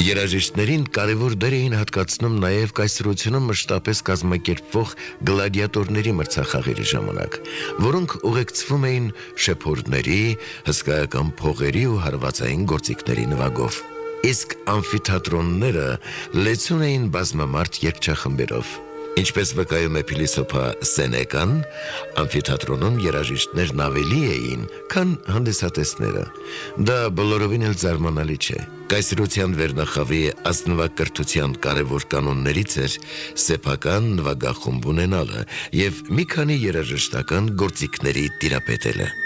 Երաժիշտներին կարևոր դեր էին հատկացնում նաև կայսրությունում մշտապես կազմակերպվող գլադիատորների մրցախաղերի ժամանակ, որոնք ուղեկցվում էին շեփորների, հսկայական փողերի ու հարվածային գործիքների նվագով։ Իսկ ամֆիթատրոնները լեցուն էին բազմամարդ երգչախմբերով։ Ինչպես վկայում է փիլիսոփա Սենեկան, ամֆիթատրոնում երաժիշտներն ավելի էին, քան հանդիսատեսները։ Դա բոլորովին էլ զարմանալի չէ։ Կայսրության վերնախավի ազնվակրթության կարևոր կանոններից էր սեփական նվագախումբ ունենալը և մի քանի երաժշտական գործիքների տիրապետելը։